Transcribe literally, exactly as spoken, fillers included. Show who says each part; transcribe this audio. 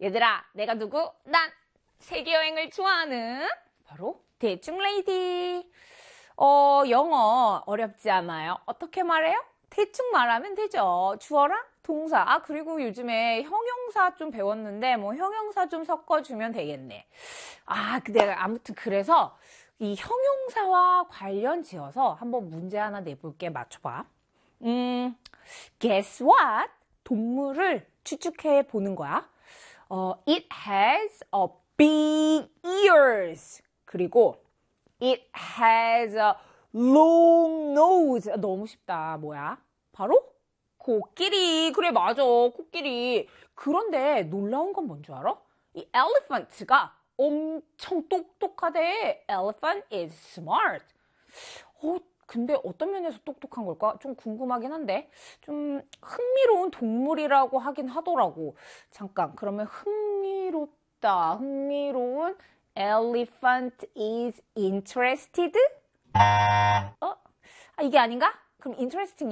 Speaker 1: 얘들아, 내가 누구? 난 세계여행을 좋아하는 바로 대충 레이디. 어, 영어 어렵지 않아요? 어떻게 말해요? 대충 말하면 되죠. 주어랑 동사. 아, 그리고 요즘에 형용사 좀 배웠는데 뭐 형용사 좀 섞어주면 되겠네. 아, 내가 아무튼 그래서 이 형용사와 관련 지어서 한번 문제 하나 내볼게. 맞춰봐. 음, guess what? 동물을 추측해 보는 거야. 어, it has a big ears. 그리고 it has a long nose. 아, 너무 쉽다. 뭐야? 바로 코끼리. 그래, 맞아. 코끼리. 그런데 놀라운 건 뭔 줄 알아? 이 elephant가 엄청 똑똑하대. Elephant is smart. 어, 근데 어떤 면에서 똑똑한 걸까? 좀 궁금하긴 한데 좀 흥미로운 동물이라고 하긴 하더라고. 잠깐, 그러면 흥미롭다, 흥미로운 elephant is interested? 어? 아, 이게 아닌가? 그럼 interesting